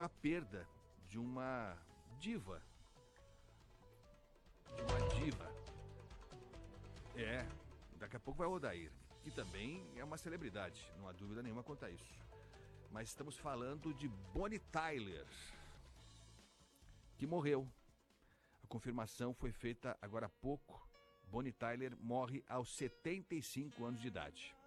a perda de uma diva. De uma diva. Daqui a pouco vai o Odair, que também é uma celebridade, não há dúvida nenhuma quanto a isso. Mas estamos falando de Bonnie Tyler, que morreu. A confirmação foi feita agora há pouco. Bonnie Tyler morre aos 75 anos de idade.